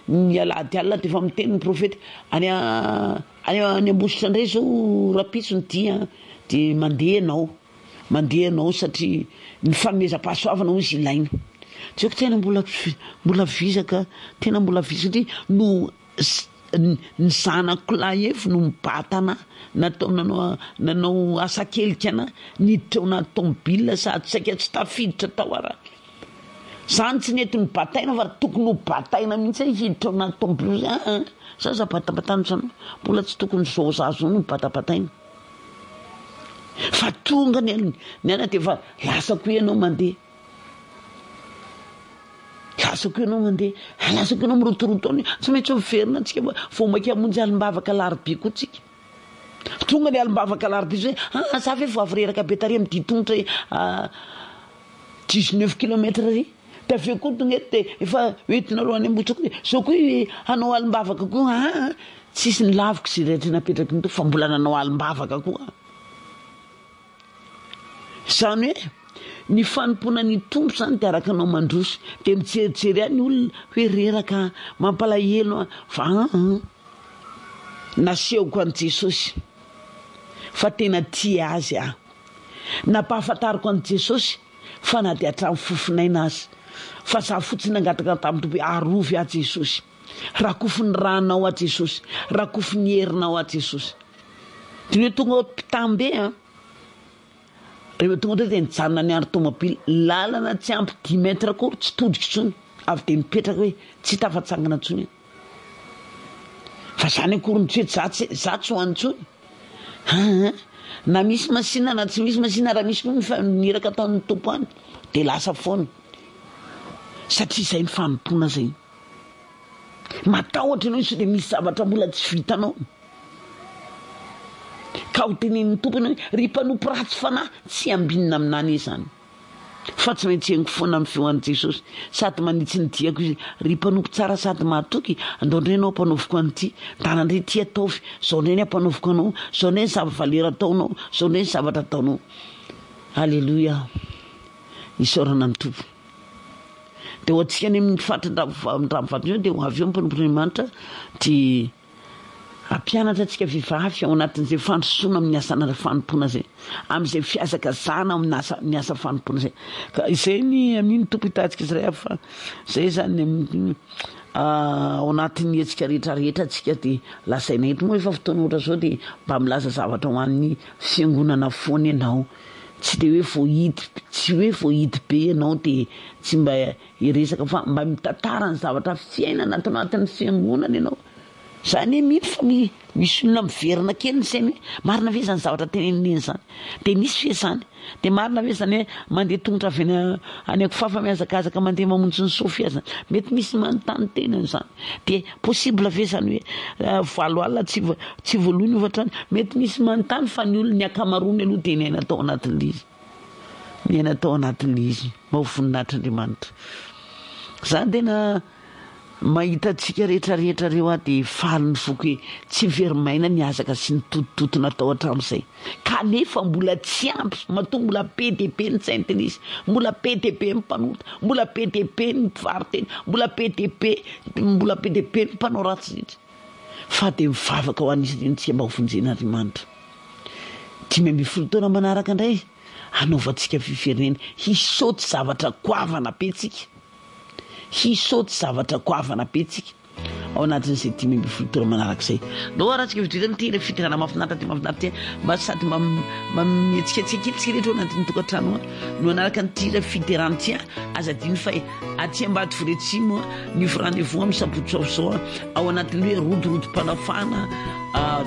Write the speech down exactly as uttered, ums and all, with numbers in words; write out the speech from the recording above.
mialady alina de efa miteny ny profeta any any any ambositra ndray zao rapiso ny dia de mandeha anao mandeha anao satria ny fanomezam-pahasoavana hozy ilaina tsy haiko tena mbola mbola vizaka tena mbola vizaka no ny zanako lahy efa no mibatana natao nanao nanao asa kelikana niditra ao anaty tomobile sady saika tsy tafiditra tao ara zany tsy nety ny bataina fa tokony ho bataina mihitsy hiditra ao anaty tomobile sa za batabatana sana mbola tsy tokony zao zazo no batabataina fa tonga ny ny ana de fa lasako ianao mandeha lasako ianao mandeha lasako ianao mirotoroto any tsy maintsy miverina antsika vao maika hamonjy alimbavaka laribia koa tsika tonga ny alimbavaka laribia zay ah za ve vao avy reraka be tary amin'ny ditongotra dix-neuf kilomètres ry de aveo koa tonga eto de efa hoentina aloha any ambotrako de zao koa hanao alimbavaka koa ah tsisy ny laviko zay rehetra napetraky ny to fa mbola nanao alimbavaka koa zany hoe ny fanompona ny tompo zany de araka anao mandroso de mijerijery any olona hoe reraka mampalahelo fa nasehoko an Jesosy fa tena tia azy ah nampahafantariko an Jesosy fa na de hatramin'ny fofinaina azy fa za fotsiny nangataka tamin'ny tompo arovy a Jesosy rakofo ny ranao a Jesosy rakofo ny herinao a Jesosy de hoe tonga pitambe ah rehefa tonga de nijanona ny andro tomobile lalana tsy ampy dix mètres koa tsy todika tsony avy de mipetraka hoe tsy tafatsangana tsony fa zany akory ny tsy hoe za tsy za tsy ho any tsony na misy masina na tsy misy masina raha misy koa niraka ataon'ny tompo any de lasa foana satria zay ny fanompona zay matahotra ianao so de misy zavatra mbola tsy vitanao ka ho tenenin'ny tompo ianao ry mpanompo ratsy fanahy tsy ambinina aminany izy zany fa tsy maintsy hengo foana amin'ny feoan'i Jesosy sady manitsy ny diako izy ry mpanompo tsara sady mahatoky andao ndray anao mpanovoko an'ity dana ndray ty ataovy zao ndray ny ampanovoko anao zao ndray ny zava-valera ataonao zao ndray ny zavatra ataonao alleloia isaorana ny tompo de ho antsika any amin'ny fatrandramivatiny de ho avy eo mpanompon'Andriamanitra ty ampianatra antsika vehivavy ao anatin'izay fandrosoana amin'ny asana fanompona zay amin'izay fiazaka zana amin'ny asa ny asa fanompona zay ka izay ny amin'iny tompo hitantsika izay fa zay zany ao anatin'ny hetsika rehetrarehetra atsika de lasaina eto moa efa fotoana ohatra zao de mba milaza zavatra ho an'ny fiangonana foana ianao tsy de hoe voahidy tsy hoe voahidy be ianao de tsy mba hiresaka fa mba mitantara ny zavatra fiainana ato anatin'ny fiangonana ianao zany mily fa misy olona miverina kely ny sainy hoe marina ve zany zavatra teneniny zany de nisy fe zany de marina ve zany hoe mandeha tongotra avy any Akofafa miazakazaka mandeha mamonjy ny Sofia zany mety misy manontany tenany zany de possible ve zany hoe valo alina tsy tsy voalohany ovatrany mety misy manontany fa ny olona ny akamarony aloha de miaina tao anatin'le izy miaina tao anatin'le izy mba ho voninahitr'Andriamanitra zany tena mahita antsika rehetrarehetra reo a de faly ny foko hoe tsy verimaina ny azaka sy ny totototona atao hatramin'izay kanefa mbola tsy ampy matoa mbola P D P ny sainteny izy mbola P D P ny mpanota mbola P D P ny mpivariteny mbola P D P mbola P D P ny mpanao ratsy zitra fa de mivavaka ho an'izy reny tsika mba ho vonjen'Andriamanitra dimy amby folo taona manaraka indray anaovantsika fifirenena hisaoty zavatra goavana be tsika hisaoty zavatra goavana be tsika ao anatin'izay dimy amby folo taona manarak'izay no arahantsika viditany ty fitirana mafinaritra de mafinaritra mba sady mba mietsiketsika kely tsika rehetra ao anatin'ny tokantrano no anaraka ny tira fiterana ty azadiny fa aty ambady foretsimo ny rendez-vous amin'ny sabotsy ao zao ao anatin'ny hoe rodorodo-panafana